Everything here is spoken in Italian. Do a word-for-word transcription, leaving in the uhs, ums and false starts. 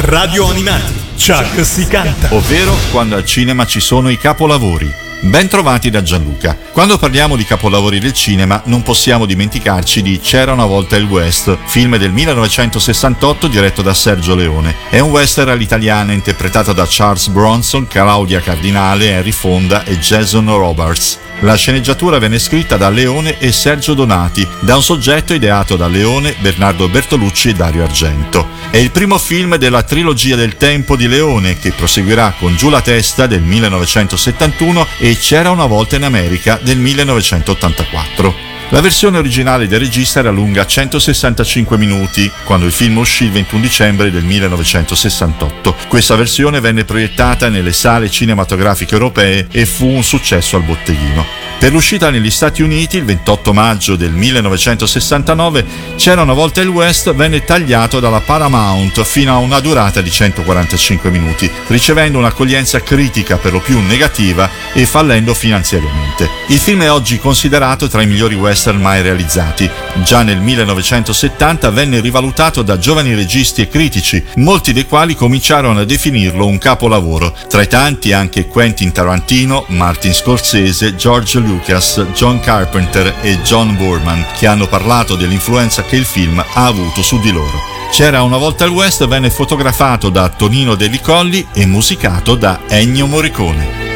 Radio Animati, Chuck si canta. Ovvero quando al cinema ci sono i capolavori. Ben trovati da Gianluca. Quando parliamo di capolavori del cinema non possiamo dimenticarci di C'era una volta il West, film del millenovecentosessantotto diretto da Sergio Leone. È un western all'italiana interpretato da Charles Bronson, Claudia Cardinale, Henry Fonda e Jason Robards. La sceneggiatura venne scritta da Leone e Sergio Donati, da un soggetto ideato da Leone, Bernardo Bertolucci e Dario Argento. È il primo film della trilogia del tempo di Leone, che proseguirà con Giù la testa del millenovecentosettantuno e C'era una volta in America del millenovecentottantaquattro. La versione originale del regista era lunga centosessantacinque minuti, quando il film uscì il ventuno dicembre del millenovecentosessantotto. Questa versione venne proiettata nelle sale cinematografiche europee e fu un successo al botteghino. Per l'uscita negli Stati Uniti, il ventotto maggio del millenovecentosessantanove, C'era una volta il West venne tagliato dalla Paramount fino a una durata di centoquarantacinque minuti, ricevendo un'accoglienza critica per lo più negativa e fallendo finanziariamente. Il film è oggi considerato tra i migliori western mai realizzati. Già nel millenovecentosettanta venne rivalutato da giovani registi e critici, molti dei quali cominciarono a definirlo un capolavoro. Tra i tanti anche Quentin Tarantino, Martin Scorsese, George Lucas, John Carpenter e John Boorman, che hanno parlato dell'influenza che il film ha avuto su di loro. C'era una volta il West venne fotografato da Tonino Delli Colli e musicato da Ennio Morricone.